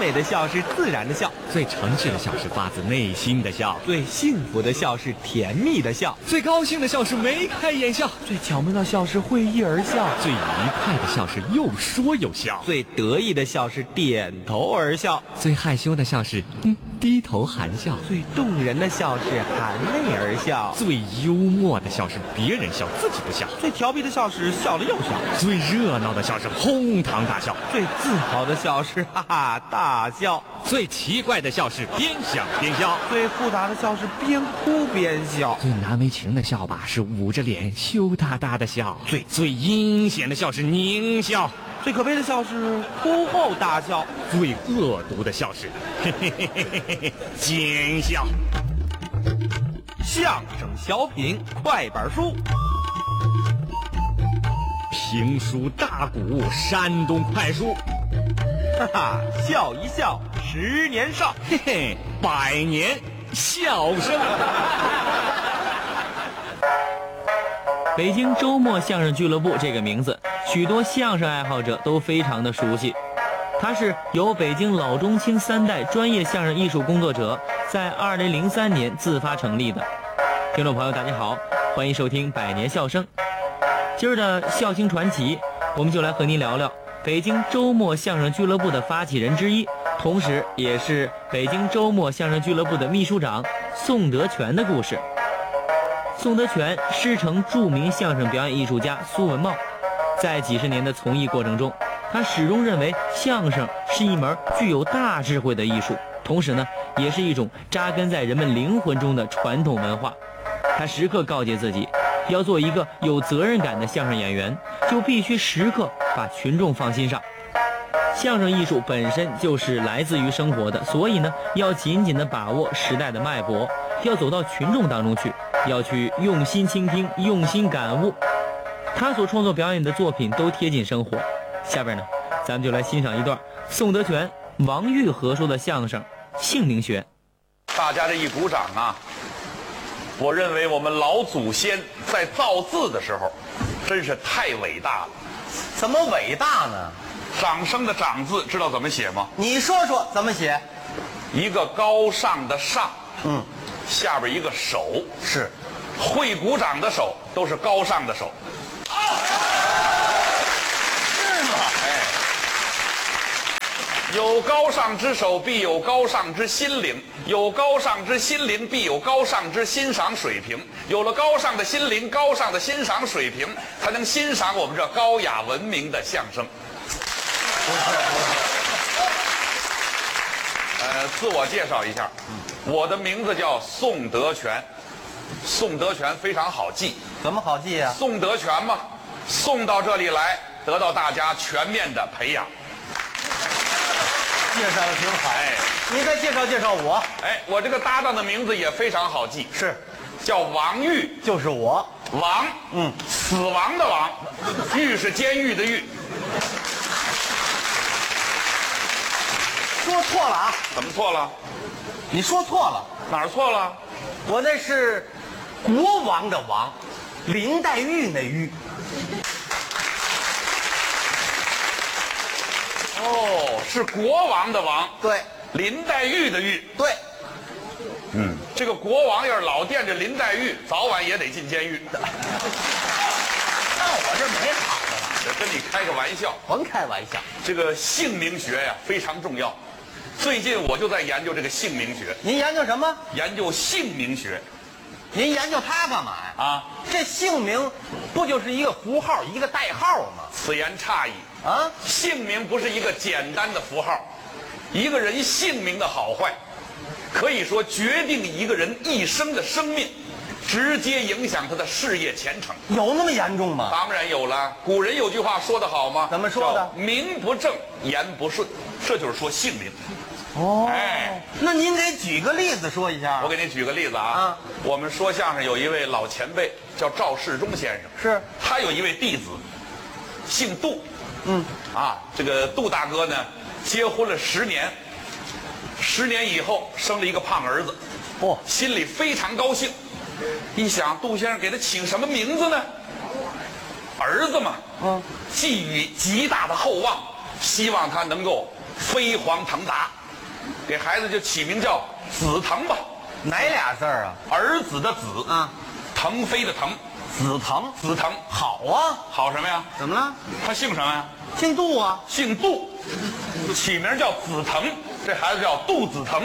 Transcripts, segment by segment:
美的笑是自然的笑， 最诚实的笑是发自内心的笑， 最幸福的笑是甜蜜的笑， 最高兴的笑是眉开眼笑， 最巧妙的笑是会意而笑， 最愉快的笑是又说又笑， 最得意的笑是点头而笑， 最害羞的笑是低头含笑， 最动人的笑是含泪而笑， 最幽默的笑是别人笑自己不笑， 最调皮的笑是笑了又笑， 最热闹的笑是哄堂大笑， 最自豪的笑是哈哈大笑， 最奇怪的笑是边想边笑， 最复杂的笑是边哭边笑， 最难为情的笑吧是捂着脸羞答答的笑，最阴险的笑是狞笑， 最可悲的笑是哭后大笑， 最恶毒的笑是嘿嘿嘿嘿嘿嘿奸笑。 相声小品快板书， 评书大鼓山东快书， 哈哈，笑一笑10年少， 嘿嘿，100年笑声。 北京周末相声俱乐部这个名字，许多相声爱好者都非常的熟悉。它是由北京老中青3代专业相声艺术工作者在2003年自发成立的。听众朋友大家好，欢迎收听100年笑声。今儿的笑星传奇，我们就来和您聊聊北京周末相声俱乐部的发起人之一，同时也是北京周末相声俱乐部的秘书长宋德全的故事。宋德全师承著名相声表演艺术家苏文茂，在几十年的从艺过程中，他始终认为相声是一门具有大智慧的艺术，同时呢，也是一种扎根在人们灵魂中的传统文化。他时刻告诫自己，要做一个有责任感的相声演员，就必须时刻把群众放心上。相声艺术本身就是来自于生活的，所以呢，要紧紧地把握时代的脉搏，要走到群众当中去，要去用心倾听，用心感悟。他所创作表演的作品都贴近生活。下边呢，咱们就来欣赏一段宋德全、王玉和说的相声《姓名学》。 大家这一鼓掌啊，我认为我们老祖先在造字的时候真是太伟大了。 怎么伟大呢？ 掌声的掌字知道怎么写吗？ 你说说怎么写？ 一个高尚的上，下边一个手， 是会鼓掌的手都是高尚的手。 是吗？ 哎，有高尚之手，必有高尚之心灵；有高尚之心灵，必有高尚之欣赏水平。有了高尚的心灵，高尚的欣赏水平，才能欣赏我们这高雅文明的相声。自我介绍一下，我的名字叫宋德全。宋德全非常好记， 怎么好记啊？ 宋德全嘛，送到这里来，得到大家全面的培养。 介绍的挺好。 哎， 您再介绍介绍我。 哎，我这个搭档的名字也非常好记， 是， 叫王玉。 就是我。 王，死亡的亡，狱是监狱的狱。 说错了啊！ 怎么错了？ 你说错了， 哪儿错了？ 我那是国王的王，林黛玉那玉。 哦，是国王的王， 对林黛玉的玉。 对， 这个国王要是老惦着林黛玉，早晚也得进监狱。 那我这没好的了， 这跟你开个玩笑。 甭开玩笑。 这个姓名学呀非常重要。最近我就在研究这个姓名学， 您研究什么？ 研究姓名学您研究它干嘛呀？ 啊。 这姓名不就是一个符号，一个代号吗？ 此言差矣啊！ 姓名不是一个简单的符号，一个人姓名的好坏，可以说决定一个人一生的生命，直接影响他的事业前程。 有那么严重吗？ 当然有了。古人有句话说得好吗？ 怎么说的？ 叫名不正言不顺，这就是说姓名。 哦， 哎， 那您给举个例子说一下。 我给你举个例子啊。我们说相声有一位老前辈叫赵世忠先生， 是他有一位弟子姓杜。这个杜大哥呢，结婚了10年，10年以后生了一个胖儿子，心里非常高兴。一想，杜先生给他起个什么名字呢？儿子嘛，寄予极大的厚望，希望他能够飞黄腾达。 给孩子就起名叫子腾吧。 哪俩字儿啊？ 儿子的子啊， 腾飞的腾， 子腾。 子腾好啊， 好什么呀？ 怎么了？ 他姓什么呀？ 姓杜啊。 姓杜，起名叫子腾，这孩子叫杜子腾。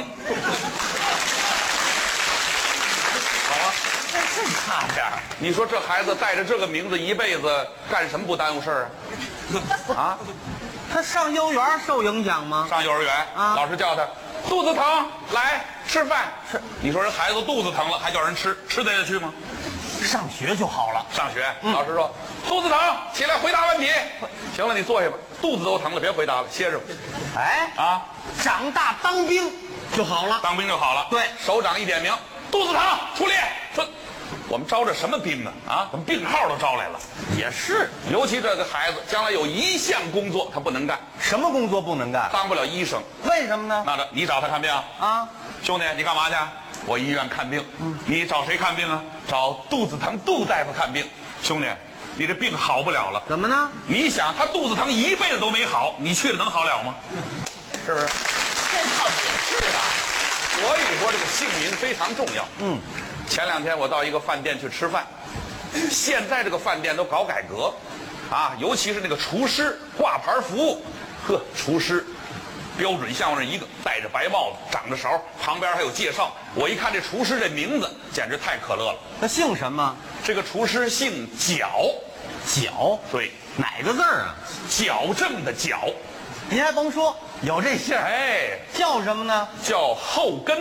好啊， 这差点儿。 你说这孩子带着这个名字一辈子干什么不耽误事儿啊？啊， 他上幼儿园受影响吗？ 上幼儿园，老师叫他肚子疼，来吃饭。 是， 你说人孩子肚子疼了，还叫人吃，吃得下去吗？ 上学就好了。 上学，老师说肚子疼，起来回答问题。行了，你坐下吧。肚子都疼了，别回答了，歇着吧。 哎， 啊， 长大当兵就好了。 当兵就好了。 对， 首长一点名，肚子疼，出列。说，我们招这什么兵啊？啊，怎么病号都招来了？ 也是， 尤其这个孩子，将来有一项工作他不能干， 什么工作不能干？ 当不了医生。 为什么呢？ 那你找他看病啊， 兄弟，你干嘛去？我医院看病。你找谁看病啊？找肚子疼杜大夫看病。兄弟，你这病好不了了。 怎么呢？ 你想他肚子疼一辈子都没好，你去了能好了吗？是不是？ 这倒也是啊。 所以说这个姓名非常重要。前两天我到一个饭店去吃饭，现在这个饭店都搞改革，啊，尤其是那个厨师挂牌服务，呵，厨师标准像是一个，戴着白帽子，长着勺，旁边还有介绍。我一看这厨师这名字，简直太可乐了。 他姓什么？ 这个厨师姓矫， 矫。 对， 哪个字儿啊？ 矫正的矫。 您还甭说，有这姓儿。 哎， 叫什么呢？ 叫后根。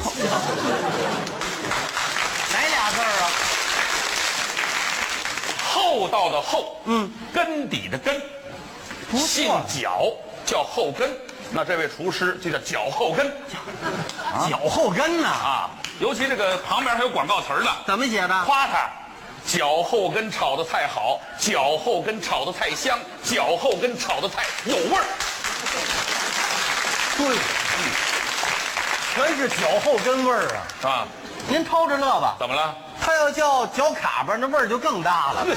哪俩字儿啊？ 厚道的厚，根底的根，姓矫，叫后根。那这位厨师就叫脚后跟， 脚后跟呢？ 啊，尤其这个旁边还有广告词呢， 怎么写的？ 夸他，脚后跟炒的菜好，脚后跟炒的菜香，脚后跟炒的菜有味儿。 对，全是脚后跟味儿啊！ 啊， 您偷着乐吧。 怎么了？ 他要叫脚卡巴，那味儿就更大了。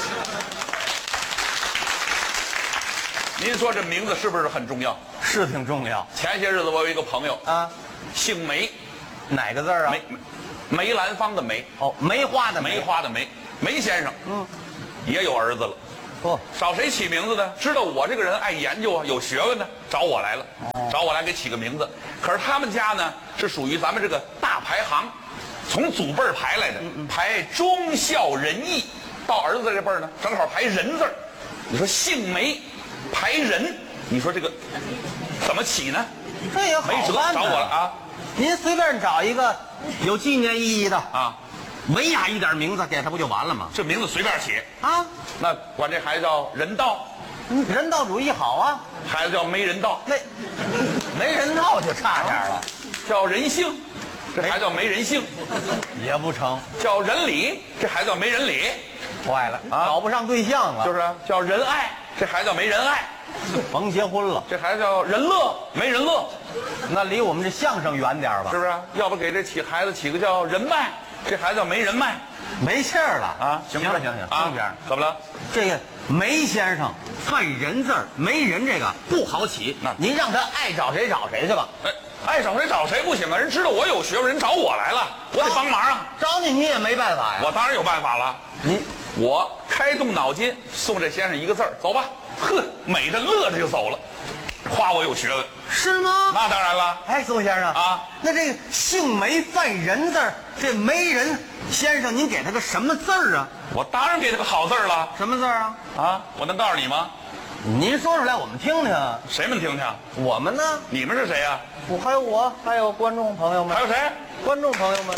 您说这名字是不是很重要？ 是挺重要。 前些日子我有一个朋友啊， 姓梅， 哪个字儿啊？ 梅兰芳的梅。 哦，梅花的梅花的梅，梅先生，也有儿子了。 哦， 找谁起名字呢？知道我这个人爱研究啊，有学问呢，找我来了，找我来给起个名字。可是他们家呢是属于咱们这个大排行，从祖辈儿排来的，排忠孝仁义，到儿子这辈儿呢，正好排仁字儿。你说姓梅，排仁，你说这个怎么起呢？ 这也好没辙， 办呢。 找我了啊！ 您随便找一个有纪念意义的啊， 文雅一点名字给他不就完了吗？ 这名字随便起啊， 那管这孩子叫人道， 人道主义好啊。 孩子叫没人道。 那没人道就差点了， 叫人性，这孩子叫没人性； 也不成， 叫人理，这孩子叫没人理； 坏了啊找不上对象了， 就是叫人爱，这孩子叫没人爱； 甭结婚了。 这孩子叫人乐，没人乐， 那离我们这相声远点吧是？不是？要不给这孩子起个叫人脉，这孩子叫没人脉没信儿了啊！ 行了，行啊中间怎么了？ 这个梅先生犯人字儿，没人这个不好起。 那您让他爱找谁找谁去吧。 哎，爱找谁找谁不行啊！人知道我有学问，人找我来了，我得帮忙啊！ 找你也没办法呀。 我当然有办法了。我开动脑筋送这先生一个字儿，走吧。呵，美着乐着就走了，夸我有学问。 是吗？ 那当然了。 哎，宋先生啊， 那这个姓梅犯人字儿，这梅人先生，您给他个什么字儿啊？ 我当然给他个好字儿了什么字儿啊？ 啊！我能告诉你吗？ 您说出来我们听听。 谁们听听？ 我们呢？ 你们是谁呀？ 还有观众朋友们。 还有谁？ 观众朋友们。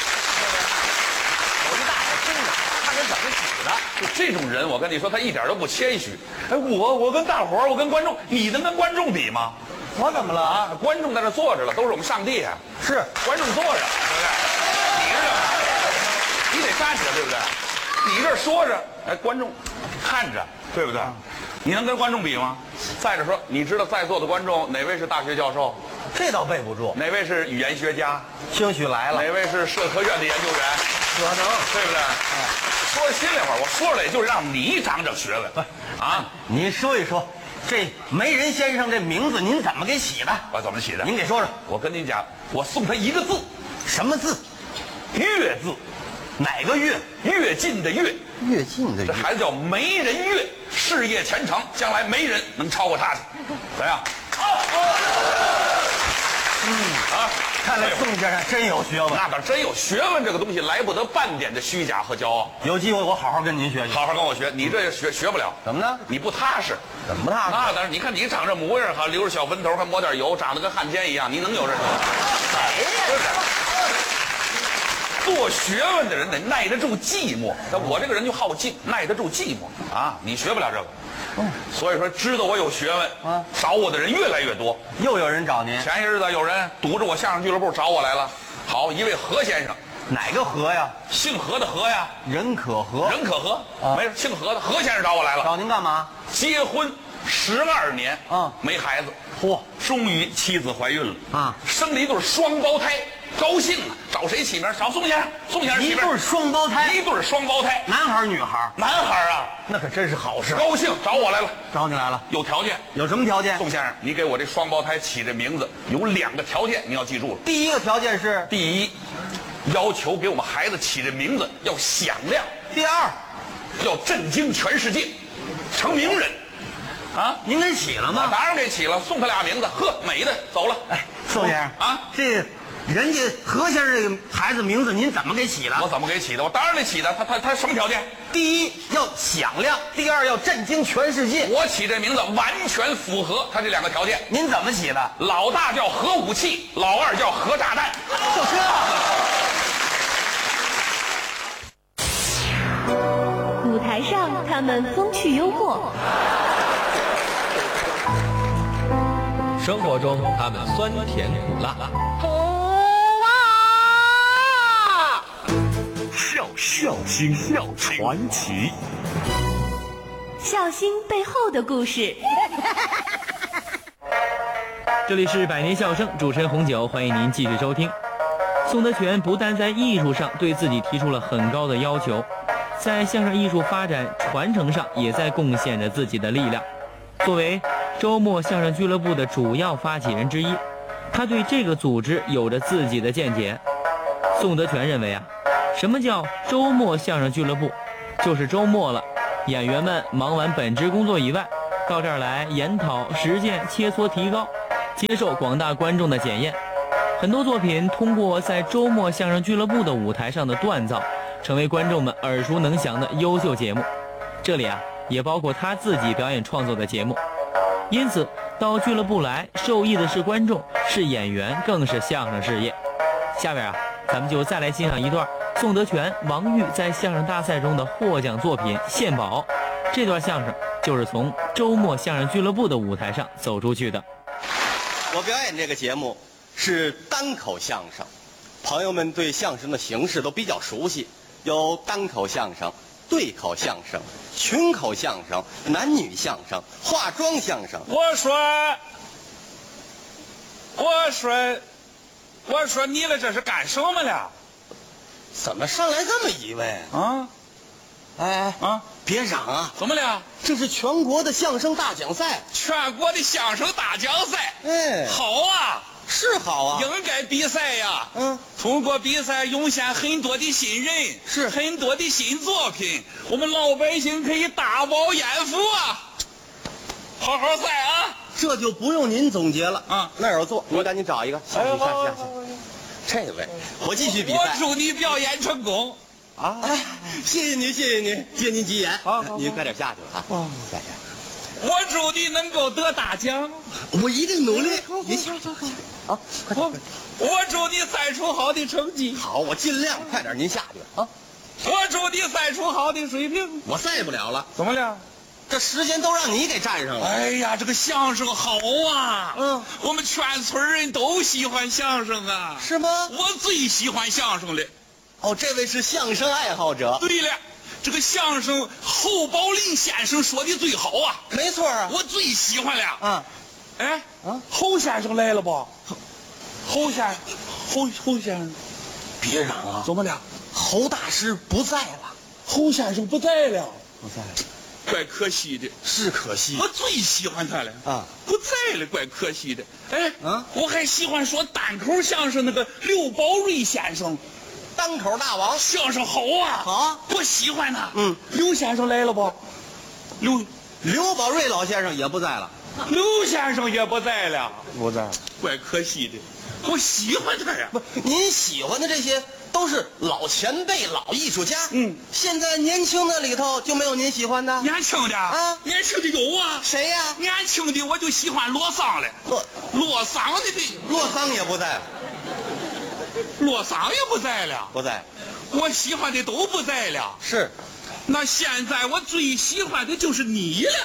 有一大伙听着，看他怎么起的。 就这种人，我跟你说，他一点都不谦虚。哎，我跟大伙儿，我跟观众，你能跟观众比吗？ 我怎么了？ 啊，观众在这坐着了，都是我们上帝啊。 是观众坐着，对不对？你这，你得站着，对不对？你这说着，哎，观众看着，对不对？你能跟观众比吗？再者说，你知道在座的观众哪位是大学教授？ 这倒背不住。 哪位是语言学家？ 兴许来了。 哪位是社科院的研究员？ 可能。 对不对？说心里话，我说出来就是让你长长学问啊！ 您说一说， 这媒人先生这名字您怎么给起的？ 我怎么起的？ 您给说说。 我跟您讲，我送他一个字， 什么字？ 跃字。 哪个跃？ 跃进的跃。 跃进的跃。 这孩子叫媒人跃，事业前程，将来没人能超过他去。怎样？ 看来宋先生真有学问。 那倒真有学问，这个东西来不得半点的虚假和骄傲。 有机会我好好跟您学学。 好好跟我学，你这学不了。 怎么呢？ 你不踏实。 怎么踏实？ 那当然，你看你长这模样，还留着小分头，还抹点油，长得跟汉奸一样，你能有这？ 谁呀？ 做学问的人得耐得住寂寞，但我这个人就好静，耐得住寂寞啊！你学不了这个。所以说，知道我有学问啊，找我的人越来越多。 又有人找您？ 前些日子有人堵着我相声俱乐部找我来了。好，一位何先生。 哪个何呀？ 姓何的何呀？ 人可和。 人可和没事，姓何的何先生找我来了。 找您干嘛？ 结婚12年没孩子， 嚯， 终于妻子怀孕了啊， 生了一对双胞胎。高兴啊！找谁起名？找宋先生。宋先生起名。 一对双胞胎。 一对双胞胎， 男孩女孩？ 男孩啊， 那可真是好事。 高兴找我来了。 找你来了， 有条件。 有什么条件？ 宋先生，你给我这双胞胎起这名字有2个条件，你要记住了。 第一个条件是， 第一，要求给我们孩子起这名字要响亮； 第二， 要震惊全世界，成名人。啊， 您给起了吗？ 当然给起了，送他俩名字，呵，美的走了。 哎，宋先生啊， 这人家何先生这个孩子名字您怎么给起的？ 我怎么给起的？我当然得起的。他什么条件？ 第一要响亮，第二要震惊全世界。 我起这名字完全符合他这2个条件。 您怎么起的？ 老大叫核武器，老二叫核炸弹。 就这。舞台上他们风趣幽默， 生活中他们酸甜苦辣。 笑星传奇， 笑星背后的故事。 这里是百年笑声，主持人红酒，欢迎您继续收听。宋德全不但在艺术上对自己提出了很高的要求，在相声艺术发展传承上也在贡献着自己的力量。作为周末相声俱乐部的主要发起人之一，他对这个组织有着自己的见解。宋德全认为啊，什么叫周末相声俱乐部？就是周末了，演员们忙完本职工作以外，到这儿来研讨、实践、切磋、提高，接受广大观众的检验。很多作品通过在周末相声俱乐部的舞台上的锻造，成为观众们耳熟能详的优秀节目。这里啊，也包括他自己表演创作的节目。因此，到俱乐部来受益的是观众，是演员，更是相声事业。下面啊，咱们就再来欣赏一段宋德全、王玉在相声大赛中的获奖作品《献宝》。这段相声就是从周末相声俱乐部的舞台上走出去的。 我表演这个节目是单口相声，朋友们对相声的形式都比较熟悉，有单口相声、对口相声、群口相声、男女相声、化妆相声。 我说你了，这是干什么了？ 怎么上来这么一位啊？ 哎啊！别嚷啊！ 怎么了？ 这是全国的相声大奖赛。 全国的相声大奖赛。 哎， 好啊， 是好啊， 应该比赛呀。 嗯， 通过比赛涌现很多的新人， 是很多的新作品，我们老百姓可以大饱眼福啊！好好赛啊！ 这就不用您总结了啊。 那儿有座，您赶紧找一个。下。这位，我继续比赛。 我祝你表演成功。 啊！谢谢您，借您吉言。 好， 您快点下去啊！下去。 我祝你能够得大奖。 我一定努力。您下去。啊，快点！ 我祝你赛出好的成绩。 好，我尽量快点。您下去啊！ 我祝你赛出好的水平。 我赛不了了。 怎么了？ 这时间都让你给占上了。 哎呀，这个相声好啊！我们全村人都喜欢相声啊。 是吗？ 我最喜欢相声了。 哦，这位是相声爱好者。 对了，这个相声侯宝林先生说的最好啊。 没错啊， 我最喜欢了。 啊， 哎，侯先生来了吧？侯先生， 别嚷啊！ 怎么了？ 侯大师不在了。 侯先生不在了。 不在了。 怪可惜的。 是可惜我最喜欢他了啊， 不在了，怪可惜的。哎， 啊， 我还喜欢说单口相声那个刘宝瑞先生， 单口大王， 相声好啊， 好， 我喜欢他。 刘先生来了不？ 刘宝瑞老先生也不在了， 刘先生也不在了， 不在了， 怪可惜的。我喜欢他呀。 不，您喜欢的这些都是老前辈、老艺术家。现在年轻的里头就没有您喜欢的？ 年轻的啊， 年轻的有啊。 谁呀？ 年轻的我就喜欢洛桑了。洛桑的洛桑也不在了， 洛桑也不在了， 不在。 我喜欢的都不在了。 是， 那现在我最喜欢的就是你了。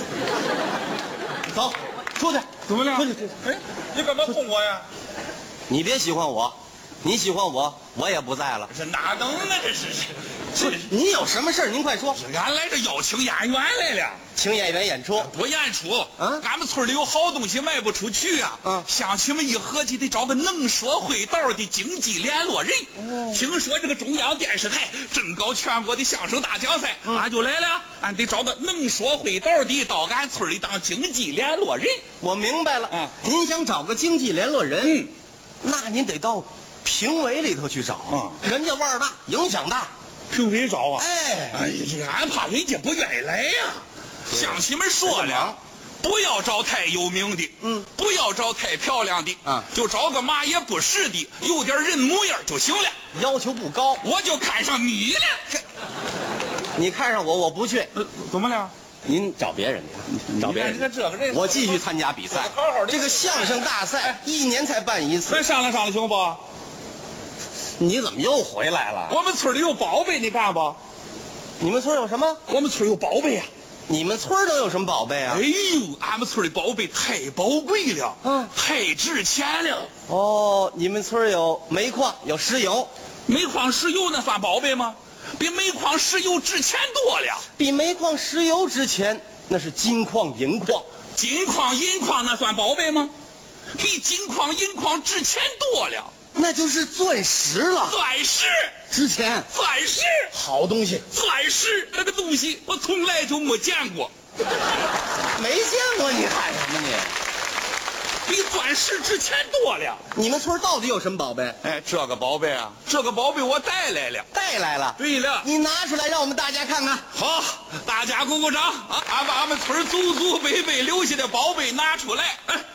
走，出去。 怎么了？ 出去。 哎，你干嘛哄我呀？ 你别喜欢我，你喜欢我，我也不在了。 这哪能呢？这是您有什么事您快说。 俺来这邀请演员来了， 请演员演出。 不演出啊？ 俺们村里有好东西卖不出去啊。乡亲们一合计得找个能说会道的经济联络人。听说这个中央电视台正搞全国的相声大奖赛，俺就来了。俺得找个能说会道的到俺村里当经济联络人。 我明白了。您想找个经济联络人，那您得到评委里头去找。人家腕儿大，影响大。 评委找啊？ 哎呀，这俺怕人家不愿意来呀。乡亲们说了，不要找太有名的，不要找太漂亮的，就找个嘛也不是的，有点人模样就行了。 要求不高， 我就看上你了。 你看上我，我不去。 怎么了？ 您找别人去，找别人。我继续参加比赛。这个相声大赛1年才办一次。 咱商量商量行不？ 你怎么又回来了？ 我们村里有宝贝，你干不？ 你们村有什么？ 我们村有宝贝呀。 你们村都有什么宝贝啊？ 哎呦，俺们村的宝贝太宝贵了，太值钱了。 哦，你们村有煤矿，有石油。 煤矿石油那算宝贝吗？比煤矿石油值钱多了。 比煤矿石油值钱，那是金矿银矿。 金矿银矿那算宝贝吗？比金矿银矿值钱多了。 那就是钻石了。 钻石值钱。 钻石好东西。 钻石那个东西我从来就没见过。 没见过你喊什么你？ 比钻石值钱多了。 你们村到底有什么宝贝？ 哎，这个宝贝啊，这个宝贝我带来了。 带来了？ 对了， 你拿出来让我们大家看看。 好，大家鼓鼓掌啊！俺把俺们村祖祖辈辈留下的宝贝拿出来。